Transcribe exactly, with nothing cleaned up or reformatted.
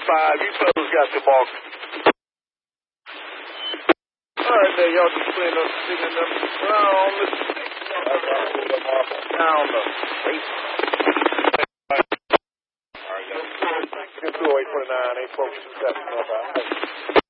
five. You fellas got the ball. All right, there, y'all just playing up, sticking up. Oh, listen. Down the eight. All right, guys. two oh eight twenty-nine, eight four two seven.